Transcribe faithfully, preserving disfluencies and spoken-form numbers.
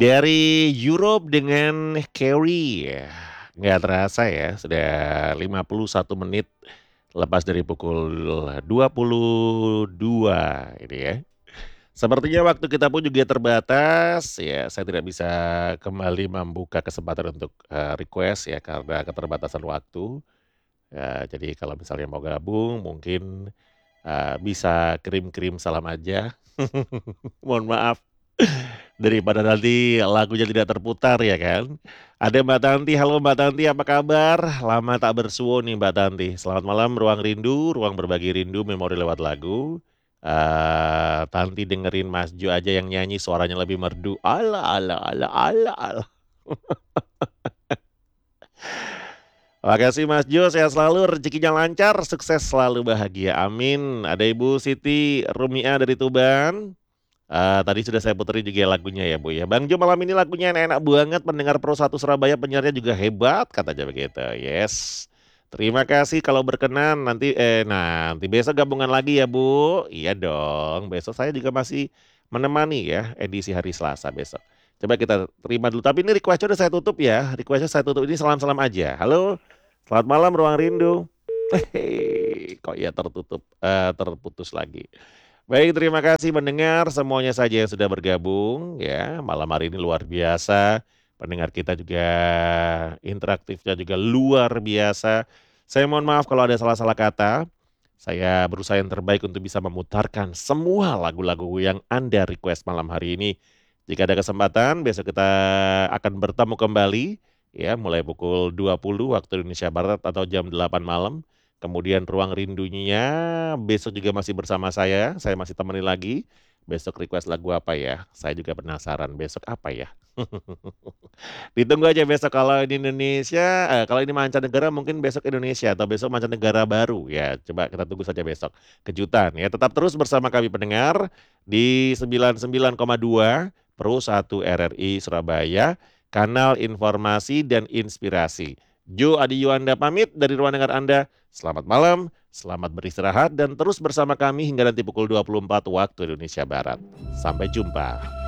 Dari Europe dengan Carey ya. Nggak terasa ya, sudah lima puluh satu menit lepas dari pukul dua puluh dua ini ya. Sepertinya waktu kita pun juga terbatas ya, saya tidak bisa kembali membuka kesempatan untuk, eee, request ya karena keterbatasan waktu. Ya jadi kalau misalnya mau gabung mungkin, eee, bisa kirim-kirim salam aja. Mohon maaf. Daripada nanti lagunya tidak terputar ya kan. Ada Mbak Tanti, halo Mbak Tanti apa kabar? Lama tak bersuah nih Mbak Tanti. Selamat malam Ruang Rindu, ruang berbagi rindu memori lewat lagu. Eee, Tanti dengerin Mas Jo aja yang nyanyi suaranya lebih merdu. Alah alah alah alah alah. Makasih Mas Jo, sehat selalu, rezekinya lancar, sukses selalu bahagia, amin. Ada Ibu Siti Rumia dari Tuban. Eee, tadi sudah saya puterin juga lagunya ya, Bu, ya. Bang Jo malam ini lagunya enak-enak banget, pendengar Pro satu Surabaya penyiarnya juga hebat, katanya begitu. Yes. Terima kasih kalau berkenan nanti eh, nanti besok gabungan lagi ya, Bu. Iya dong, besok saya juga masih menemani ya, edisi hari Selasa besok. Coba kita terima dulu, tapi ini request-nya udah saya tutup ya, request-nya saya tutup, ini salam-salam aja. Halo, selamat malam Ruang Rindu. Hei, kok ya tertutup, eee, terputus lagi. Baik, terima kasih mendengar semuanya saja yang sudah bergabung ya, malam hari ini luar biasa, pendengar kita juga interaktifnya juga luar biasa. Saya mohon maaf kalau ada salah-salah kata, saya berusaha yang terbaik untuk bisa memutarkan semua lagu-lagu yang Anda request malam hari ini. Jika ada kesempatan besok kita akan bertemu kembali ya, mulai pukul dua puluh waktu Indonesia Barat atau jam delapan malam. Kemudian Ruang Rindunya besok juga masih bersama saya, saya masih temani lagi. Besok request lagu apa ya? Saya juga penasaran besok apa ya? Ditunggu aja besok kalau di Indonesia, eee, kalau ini mancanegara mungkin besok Indonesia atau besok mancanegara baru ya, coba kita tunggu saja besok. Kejutan ya, tetap terus bersama kami pendengar di sembilan puluh sembilan koma dua Pro satu R R I Surabaya, kanal informasi dan inspirasi. Jo Adi Yuanda pamit dari ruang dengar Anda. Selamat malam, selamat beristirahat dan terus bersama kami hingga nanti pukul dua puluh empat waktu Indonesia Barat. Sampai jumpa.